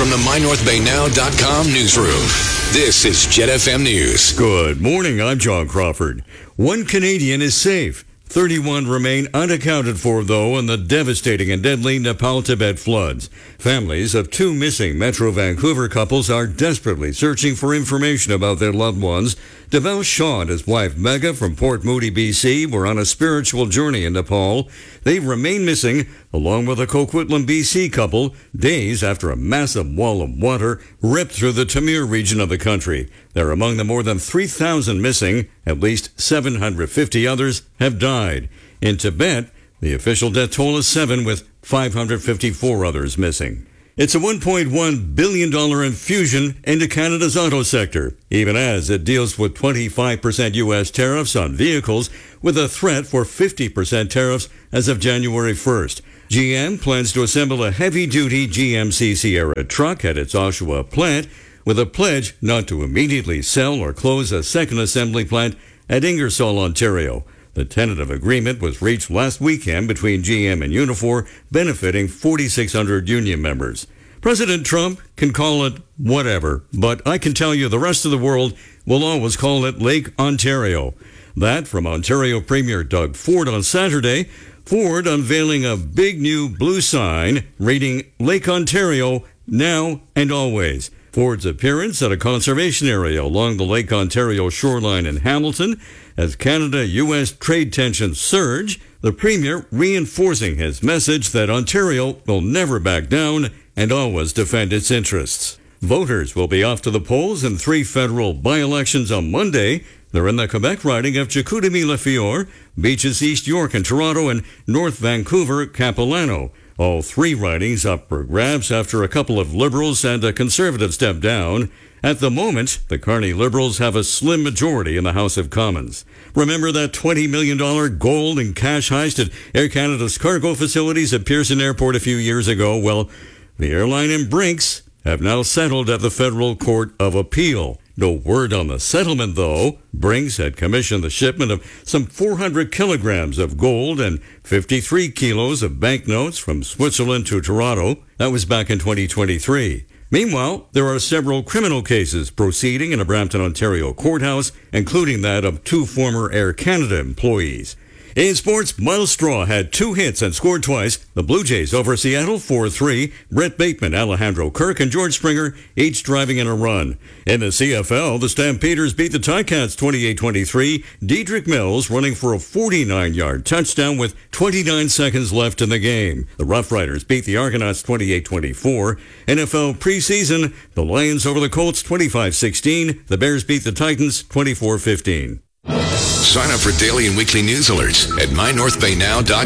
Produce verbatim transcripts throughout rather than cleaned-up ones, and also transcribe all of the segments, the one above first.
from the my north bay now dot com newsroom. This is Jet F M News. Good morning, I'm John Crawford. One Canadian is safe. thirty-one remain unaccounted for, though, in the devastating and deadly Nepal-Tibet floods. Families of two missing Metro Vancouver couples are desperately searching for information about their loved ones. Deval Shaw and his wife Mega from Port Moody, B C were on a spiritual journey in Nepal. They remain missing, along with a Coquitlam, B C couple, days after a massive wall of water ripped through the Tamir region of the country. They're among the more than three thousand missing. At least seven hundred fifty others have died. In Tibet, the official death toll is seven, with five hundred fifty-four others missing. It's a one point one billion dollars infusion into Canada's auto sector, even as it deals with twenty-five percent U S tariffs on vehicles, with a threat for fifty percent tariffs as of January first. G M plans to assemble a heavy-duty G M C Sierra truck at its Oshawa plant, with a pledge not to immediately sell or close a second assembly plant at Ingersoll, Ontario. The tentative agreement was reached last weekend between G M and Unifor, benefiting forty-six hundred union members. President Trump can call it whatever, but I can tell you the rest of the world will always call it Lake Ontario. That from Ontario Premier Doug Ford on Saturday. Ford unveiling a big new blue sign reading Lake Ontario now and always. Ford's appearance at a conservation area along the Lake Ontario shoreline in Hamilton. As Canada-U S trade tensions surge, the Premier reinforcing his message that Ontario will never back down and always defend its interests. Voters will be off to the polls in three federal by-elections on Monday. They're in the Quebec riding of Chicoutimi-Lafiore, Beaches East York and Toronto, and North Vancouver, Capilano. All three ridings up for grabs after a couple of Liberals and a Conservative step down. At the moment, the Carney Liberals have a slim majority in the House of Commons. Remember that twenty million dollars gold and cash heist at Air Canada's cargo facilities at Pearson Airport a few years ago? Well, the airline and Brinks have now settled at the Federal Court of Appeal. No word on the settlement, though. Brinks had commissioned the shipment of some four hundred kilograms of gold and fifty-three kilos of banknotes from Switzerland to Toronto. That was back in twenty twenty-three. Meanwhile, there are several criminal cases proceeding in a Brampton, Ontario courthouse, including that of two former Air Canada employees. In sports, Miles Straw had two hits and scored twice. The Blue Jays over Seattle four three. Brett Bateman, Alejandro Kirk, and George Springer each driving in a run. In the C F L, the Stampeders beat the Ticats twenty-eight twenty-three. Dedrick Mills running for a forty-nine-yard touchdown with twenty-nine seconds left in the game. The Rough Riders beat the Argonauts twenty-eight twenty-four. N F L preseason, the Lions over the Colts twenty-five sixteen. The Bears beat the Titans twenty-four fifteen. Sign up for daily and weekly news alerts at my north bay now dot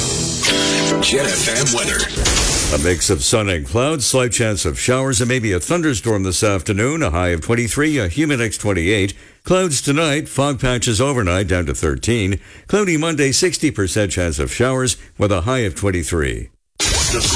com. Jet F M weather. A mix of sun and clouds, slight chance of showers and maybe a thunderstorm this afternoon. A high of twenty-three, a humid twenty-eight. Clouds tonight, fog patches overnight down to thirteen. Cloudy Monday, sixty percent chance of showers with a high of twenty-three.